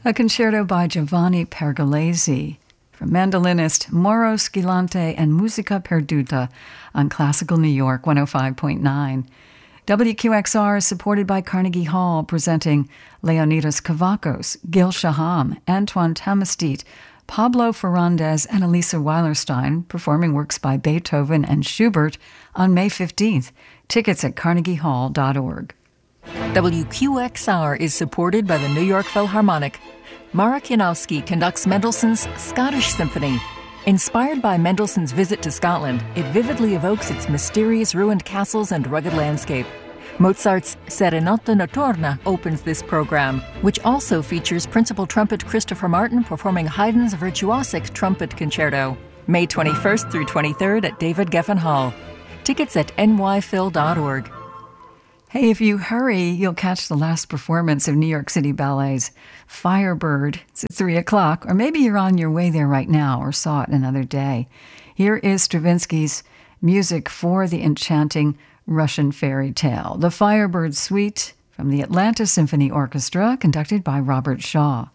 A concerto by Giovanni Pergolesi from mandolinist Mauro Schiavone and Musica Perduta on Classical New York 105.9. WQXR is supported by Carnegie Hall, presenting Leonidas Kavakos, Gil Shaham, Antoine Tamestit, Pablo Ferrandez, and Elisa Weilerstein performing works by Beethoven and Schubert on May 15th. Tickets at carnegiehall.org. WQXR is supported by the New York Philharmonic. Mara Kianowski conducts Mendelssohn's Scottish Symphony. Inspired by Mendelssohn's visit to Scotland, it vividly evokes its mysterious ruined castles and rugged landscape. Mozart's Serenata Notturna opens this program, which also features principal trumpet Christopher Martin performing Haydn's Virtuosic Trumpet Concerto. May 21st through 23rd at David Geffen Hall. Tickets at nyphil.org. Hey, if you hurry, you'll catch the last performance of New York City Ballet's Firebird. It's at 3 o'clock, or maybe you're on your way there right now or saw it another day. Here is Stravinsky's music for the enchanting Russian fairy tale, the Firebird Suite from the Atlanta Symphony Orchestra, conducted by Robert Shaw.